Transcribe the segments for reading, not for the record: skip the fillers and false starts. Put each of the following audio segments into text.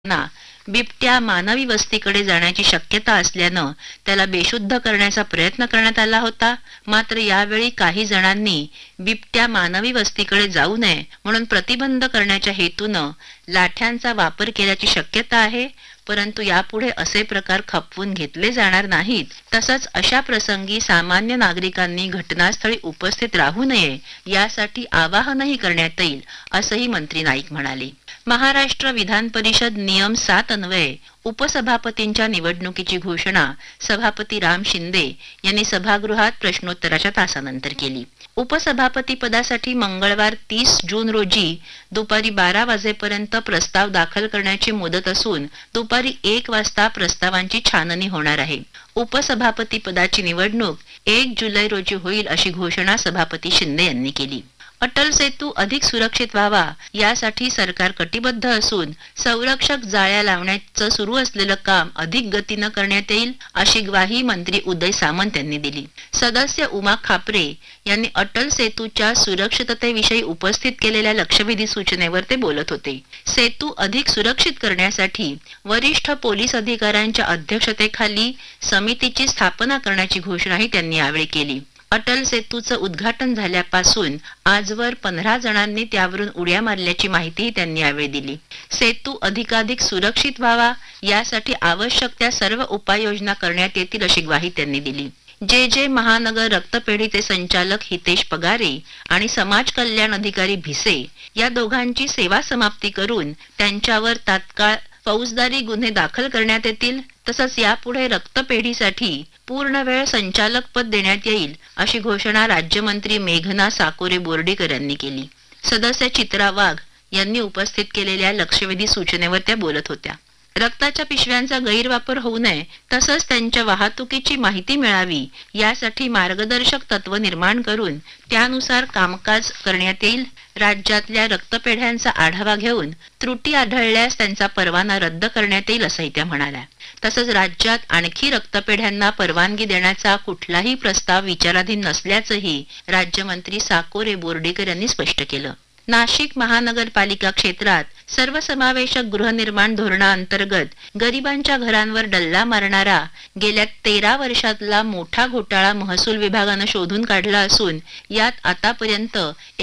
ना बिबट्या मानवी वस्तीकडे जाण्याची शक्यता असल्यानं त्याला बेशुद्ध करण्याचा प्रयत्न करण्यात आला होता। मात्र यावेळी काही जणांनी बिबट्या मानवी वस्तीकडे जाऊ नये म्हणून प्रतिबंध करण्याच्या हेतूनं लाठ्यांचा वापर केल्याची शक्यता आहे। परंतु यापुढे असे प्रकार खपवून घेतले जाणार नाहीत। तसंच अशा प्रसंगी सामान्य नागरिकांनी घटनास्थळी उपस्थित राहू नये यासाठी आवाहनही करण्यात येईल असंही मंत्री नाईक म्हणाले। महाराष्ट्र विधान परिषद नियम 7 अन्वये उपसभापतींच्या निवडणुकीची घोषणा सभापती राम शिंदे यांनी सभागृहात प्रश्नोत्तराच्या तासानंतर केली। उपसभापती पदासाठी मंगळवार 30 जून रोजी दुपारी 12 वाजेपर्यंत प्रस्ताव दाखल करण्याची मुदत असून दुपारी 1 वाजता प्रस्तावांची छाननी होणार आहे। उपसभापती पदाची निवडणूक 1 जुलै रोजी होईल अशी घोषणा सभापती शिंदे यांनी केली। अटल सेतू अधिक सुरक्षित व्हावा यासाठी सरकार कटिबद्ध असून संरक्षक जाळ्या लावण्याचं सुरू असलेलं काम अधिक गतीनं करण्यात येईल अशी ग्वाही मंत्री उदय सामंत यांनी दिली। सदस्य उमा खापरे यांनी अटल सेतूच्या सुरक्षिततेविषयी उपस्थित केलेल्या लक्षवेधी सूचनेवर ते बोलत होते। सेतू अधिक सुरक्षित करण्यासाठी वरिष्ठ पोलीस अधिकाऱ्यांच्या अध्यक्षतेखाली समितीची स्थापना करण्याची घोषणाही त्यांनी यावेळी केली। अटल सेतूचं उद्घाटन झाल्यापासून आजवर 15 जणांनी त्यावरून उड्या मारल्याची माहितीही त्यांनी यावेळी दिली। सेतू अधिकाधिक सुरक्षित व्हावा यासाठी आवश्यक त्या सर्व उपाययोजना करण्यात येतील अशी ग्वाही त्यांनी दिली। जे महानगर रक्तपेढीचे संचालक हितेश पगारे आणि समाज कल्याण अधिकारी भिसे या दोघांची सेवा समाप्ती करून त्यांच्यावर तात्काळ फौजदारी गुन्हे दाखल करण्यात येतील। तसंच यापुढे रक्तपेढीसाठी पूर्णवेळ संचालक पद देण्यात येईल अशी घोषणा राज्यमंत्री मेघना साकोरे बोर्डीकर यांनी केली। सदस्य चित्रा वाघ यांनी उपस्थित केलेल्या लक्षवेधी सूचनेवर त्या बोलत होत्या। रक्ताच्या पिशव्यांचा गैरवापर होऊ नये तसंच त्यांच्या वाहतुकीची माहिती मिळावी यासाठी मार्गदर्शक तत्व निर्माण करून त्यानुसार कामकाज करण्यात येईल। राज्यातल्या रक्तपेढ्यांचा आढावा घेऊन त्रुटी आढळल्यास त्यांचा परवाना रद्द करण्यात येईल असंही त्या म्हणाल्या। तसंच राज्यात आणखी रक्तपेढ्यांना परवानगी देण्याचा कुठलाही प्रस्ताव विचाराधीन नसल्याचंही राज्यमंत्री साकोरे बोर्डीकर यांनी स्पष्ट केलं। नाशिक महानगरपालिका क्षेत्रात सर्वसमावेशक गृहनिर्माण धोरणाअंतर्गत गरिबांच्या घरांवर डल्ला मारणारा गेल्या 13 वर्षातला मोठा घोटाळा महसूल विभागानं शोधून काढला असून यात आतापर्यंत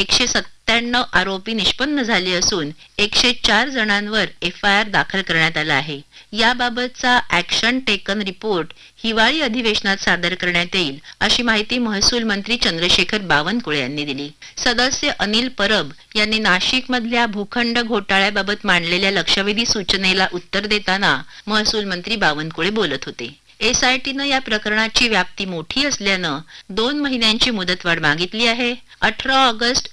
197 आरोपी निष्पन्न झाले असून 104 जणांवर FIR दाखल करण्यात आला आहे। याबाबतचा ऍक्शन टेकन रिपोर्ट हिवाळी अधिवेशनात सादर करण्यात येईल अशी माहिती महसूल मंत्री चंद्रशेखर बावनकुळे यांनी दिली। सदस्य अनिल परब यांनी नाशिक मधल्या भूखंड घोटाळ्याबाबत मांडलेल्या लक्षवेधी सूचनेला उत्तर देताना महसूल मंत्री बावनकुळे बोलत होते। SITनं या प्रकरणाची व्याप्ती मोठी असल्यानं 2 महिन्यांची मुदतवाढ मागितली आहे। 18 ऑगस्ट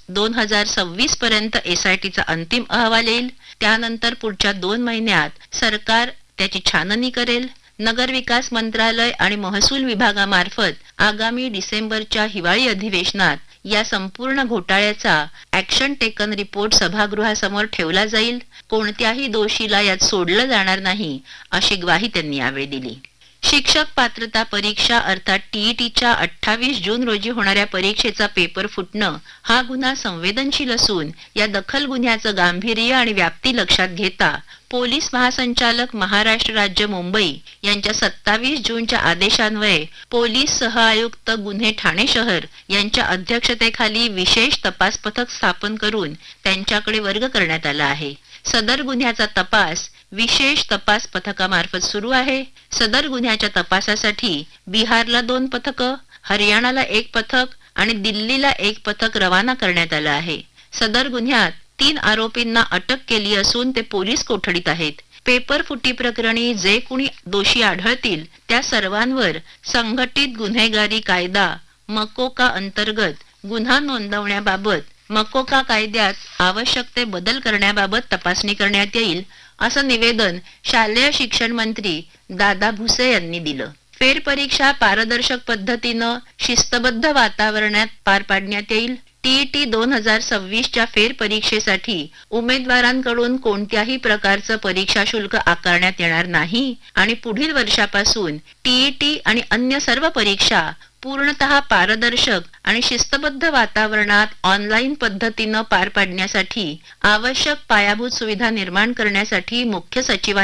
2026 पर्यंत SITचा अंतिम अहवाल येईल। त्यानंतर पुढच्या 2 महिन्यात सरकार त्याची छाननी करेल। नगरविकास मंत्रालय आणि महसूल विभागामार्फत आगामी डिसेंबरच्या हिवाळी अधिवेशनात या संपूर्ण घोटाळ्याचा ऍक्शन टेकन रिपोर्ट सभागृहासमोर ठेवला जाईल। कोणत्याही दोषीला यात सोडलं जाणार नाही अशी ग्वाही त्यांनी यावेळी दिली। शिक्षक पात्रता परीक्षा अर्थात TETच्या 28 जून रोजी होणाऱ्या परीक्षेचा पेपर फुटणं हा गुन्हा संवेदनशील असून या दखल गुन्ह्याचं गांभीर्य आणि व्याप्ती लक्षात घेता पोलीस महासंचालक महाराष्ट्र राज्य मुंबई यांच्या 27 जूनच्या आदेशान्वये पोलीस सहआयुक्त गुन्हे ठाणे शहर यांच्या अध्यक्षतेखाली विशेष तपास पथक स्थापन करून त्यांच्याकडे वर्ग करण्यात आला आहे। सदर गुन्ह्याचा तपास विशेष तपास पथकामार्फत सुरू आहे। सदर गुन्ह्याच्या तपासासाठी बिहारला 2 पथकं, हरियाणाला 1 पथक आणि दिल्लीला 1 पथक रवाना करण्यात आलं आहे। सदर गुन्ह्यात 3 आरोपींना अटक केली असून ते पोलीस कोठडीत आहेत। पेपर फुटी प्रकरणी जे कुणी दोषी आढळतील त्या सर्वांवर संघटित गुन्हेगारी कायदा मकोका अंतर्गत गुन्हा नोंदवण्याबाबत मकोका कायद्यात आवश्यक ते बदल करण्याबाबत तपासणी करण्यात येईल असं निवेदन शालेय शिक्षण मंत्री दादा भुसे यांनी दिलं। फेरपरीक्षा पारदर्शक पद्धतीनं शिस्तबद्ध वातावरणात पार पाडण्यात येईल। TET 2026च्या फेरपरीक्षेसाठी उमेदवारांकडून कोणत्याही प्रकारचं परीक्षा शुल्क आकारण्यात येणार नाही आणि पुढील वर्षापासून TET आणि अन्य सर्व परीक्षा पूर्णतः पारदर्शक आणि शिस्तबद्ध वातावरणात ऑनलाईन पद्धतीनं पार पाडण्यासाठी आवश्यक पायाभूत सुविधा निर्माण करण्यासाठी मुख्य सचिवांनी